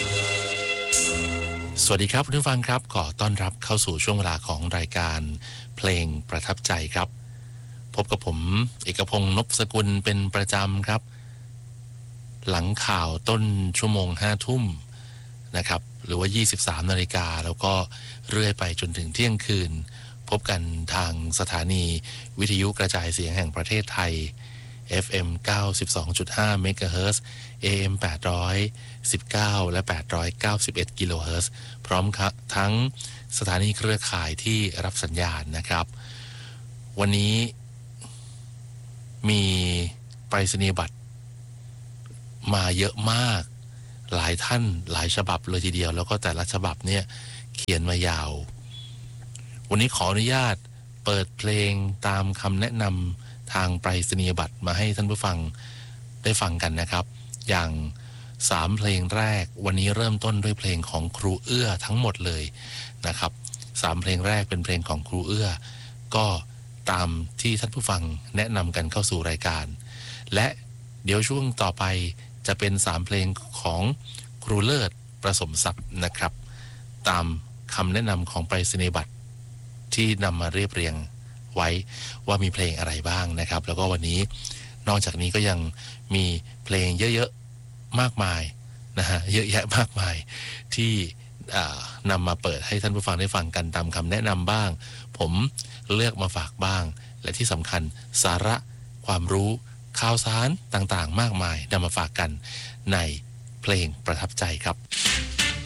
สวัสดีครับคุณผู้ฟังครับขอต้อนรับเข้าสู่ช่วงเวลาของรายการเพลงประทับใจครับพบกับผมเอกพงษ์นพสกุลเป็นประจำครับหลังข่าวต้นชั่วโมง5 ทุ่มนะครับหรือว่า23 นาฬิกาแล้วก็เรื่อยไปจนถึงเที่ยงคืนพบกันทางสถานีวิทยุกระจายเสียงแห่งประเทศไทย FM 92.5 เมกะเฮิรตซ์ AM 819 และ 891 กิโลเฮิรตซ์พร้อมทั้งสถานีเครือข่ายที่รับสัญญาณนะครับวันนี้มีไปรษณียบัตรมาเยอะมากหลายท่านหลายฉบับเลยทีเดียวแล้วก็แต่ละฉบับเนี่ยเขียนมายาววันนี้ขออนุญาตเปิดเพลงตามคำแนะนำทางไปรษณียบัตรมาให้ท่านผู้ฟังได้ฟังกันนะครับอย่าง3เพลงแรกวันนี้เริ่มต้นด้วยเพลงของครูเอื้อทั้งหมดเลยนะครับ3เพลงแรกเป็นเพลงของครูเอื้อก็ตามที่ท่านผู้ฟังแนะนำกันเข้าสู่รายการและเดี๋ยวช่วงต่อไปจะเป็น3เพลงของครูเลิศประสมทรัพย์นะครับตามคำแนะนำของไปรษณียบัตรที่นำมาเรียบเรียงไว้ว่ามีเพลงอะไรบ้างนะครับแล้วก็วันนี้นอกจากนี้ก็ยังมีเพลงเยอะๆมากมายนะฮะเยอะแยะมากมายที่นำมาเปิดให้ท่านผู้ฟังได้ฟังกันตามคำแนะนำบ้างผมเลือกมาฝากบ้างและที่สำคัญสาระความรู้ข่าวสารต่างๆมากมายนำมาฝากกันในเพลงประทับใจครับ